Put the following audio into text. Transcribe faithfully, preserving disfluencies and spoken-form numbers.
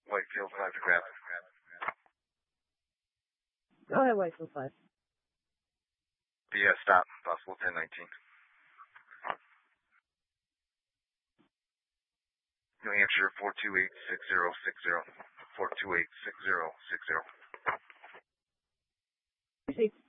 Whitefield five to grab. Go ahead, Whitefield five. B S stop, possible ten nineteen. New Hampshire four two eight six zero six zero. four two eight six zero six zero. Hey.